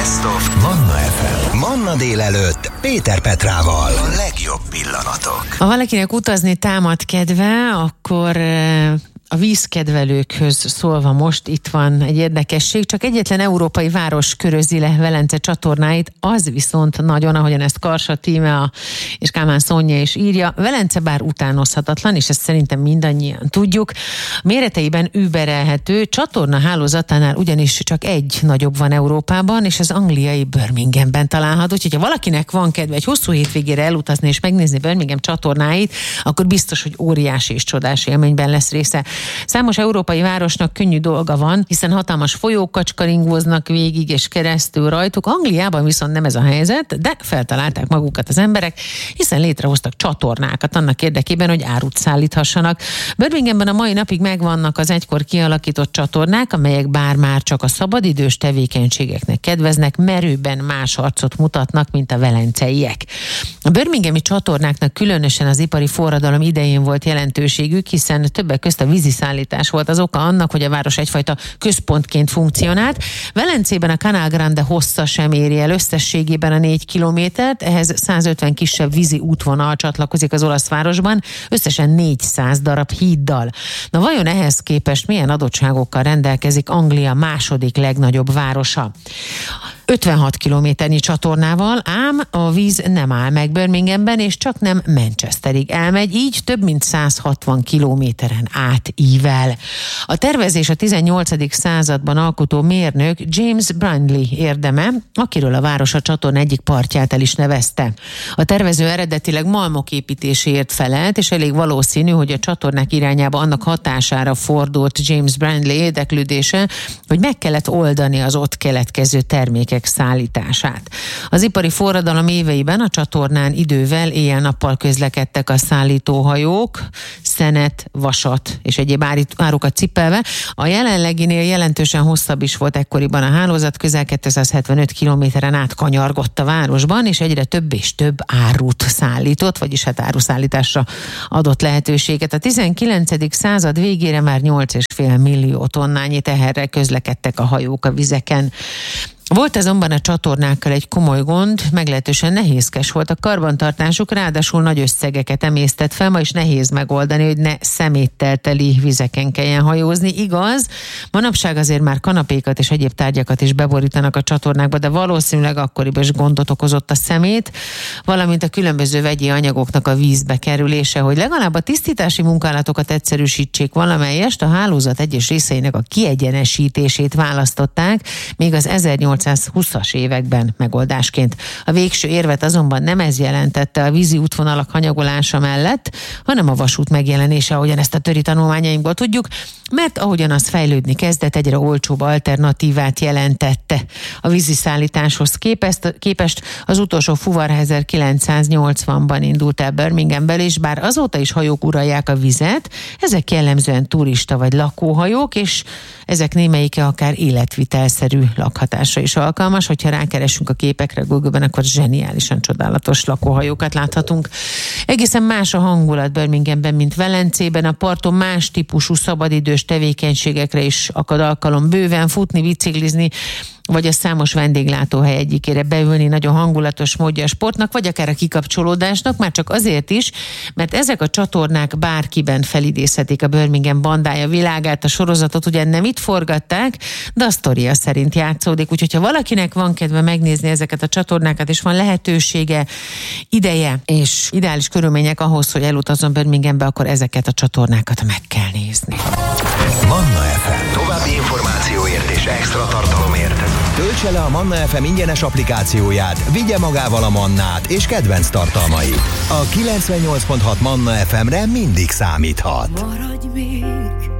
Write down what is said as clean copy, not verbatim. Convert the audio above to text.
Best of Manna FM. Manna délelőtt Péter Petrával. A legjobb pillanatok. Ha valakinek utazni támad kedve, akkor a vízkedvelőkhöz szólva most itt van egy érdekesség, csak egyetlen európai város körözi le Velence csatornáit, az viszont nagyon, ahogyan ezt Karsa Tímea és Kálmán Szonya is írja, Velence bár utánozhatatlan, és ezt szerintem mindannyian tudjuk, méreteiben überelhető, csatorna hálózatánál ugyanis csak egy nagyobb van Európában, és az angliai Birminghamben található, úgyhogy ha valakinek van kedve egy hosszú hétvégére elutazni és megnézni Birmingham csatornáit, akkor biztos, hogy óriási és csodás élményben lesz része. Számos európai városnak könnyű dolga van, hiszen hatalmas folyók kacskaringóznak végig és keresztül rajtuk. Angliában viszont nem ez a helyzet, de feltalálták magukat az emberek, hiszen létrehoztak csatornákat annak érdekében, hogy árut szállíthassanak. Birminghamben a mai napig megvannak az egykor kialakított csatornák, amelyek bár már csak a szabadidős tevékenységeknek kedveznek, merőben más arcot mutatnak, mint a velenceiek. A birminghami csatornáknak különösen az ipari forradalom idején volt jelentőségük, hiszen többek közt a víziszállítás volt az oka annak, hogy a város egyfajta központként funkcionált. Velencében a Canal Grande hossza sem éri el összességében a 4 kilométert, ehhez 150 kisebb vízi útvonal csatlakozik az olasz városban, összesen 400 darab híddal. Na vajon ehhez képest milyen adottságokkal rendelkezik Anglia második legnagyobb városa? 56 kilométernyi csatornával, ám a víz nem áll meg Birminghamben, és csak nem Manchesterig elmegy, így több mint 160 kilométeren átível. A tervezés a 18. században alkotó mérnök James Brindley érdeme, akiről a város a csatorna egyik partját el is nevezte. A tervező eredetileg malmok építéséért felelt, és elég valószínű, hogy a csatornák irányába annak hatására fordult James Brindley érdeklődése, hogy meg kellett oldani az ott keletkező termékek szállítását. Az ipari forradalom éveiben a csatornán idővel éjjel-nappal közlekedtek a szállítóhajók, szenet, vasat és egyéb árukat cipelve. A jelenleginél jelentősen hosszabb is volt ekkoriban a hálózat, közel 275 kilométeren át kanyargott a városban, és egyre több és több árut szállított, vagyis hát áruszállításra adott lehetőséget. A 19. század végére már 8,5 millió tonnányi teherrel közlekedtek a hajók a vizeken. Volt azonban a csatornákkal egy komoly gond, meglehetősen nehézkes volt a karbantartásuk, ráadásul nagy összegeket emésztett fel, ma is nehéz megoldani, hogy ne szeméttel teli vizeken kelljen hajózni. Igaz, manapság azért már kanapékat és egyéb tárgyakat is beborítanak a csatornákba, de valószínűleg akkoriban is gondot okozott a szemét, valamint a különböző vegyi anyagoknak a vízbe kerülése, hogy legalább a tisztítási munkálatokat egyszerűsítsék valamelyest, a hálózat egyes részeinek a kiegyenesítését választották, még az 1820-as években megoldásként. A végső érvet azonban nem ez jelentette a vízi útvonalak hanyagolása mellett, hanem a vasút megjelenése, ahogyan ezt a töri tanulmányainkból tudjuk, mert ahogyan az fejlődni kezdett, egyre olcsóbb alternatívát jelentette. A víziszállításhoz képest az utolsó fuvar 1980-ban indult el Birminghamben, és bár azóta is hajók uralják a vizet, ezek jellemzően turista vagy lakóhajók, és ezek némelyike akár életvitelszerű lakhatásra is alkalmas. Hogyha rákeresünk a képekre Google-ben, akkor zseniálisan csodálatos lakóhajókat láthatunk. Egészen más a hangulat Birminghamben, mint Velencében. A parton más típusú szabadidős tevékenységekre is akad alkalom, bőven futni, biciklizni, vagy a számos vendéglátóhely egyikére beülni, nagyon hangulatos módja a sportnak, vagy akár a kikapcsolódásnak, már csak azért is, mert ezek a csatornák bárkiben felidézhetik a Birmingham bandája világát. A sorozatot ugyan nem itt forgatták, de a sztoria szerint játszódik, úgyhogy ha valakinek van kedve megnézni ezeket a csatornákat, és van lehetősége, ideje és ideális körülmények ahhoz, hogy elutazzon Birminghambe, akkor ezeket a csatornákat meg kell nézni. Manna FM. További információért és extra tartalomért töltse le a Manna FM ingyenes applikációját, vigye magával a Mannát és kedvenc tartalmait. A 98.6 Manna FM-re mindig számíthat. Maradj még,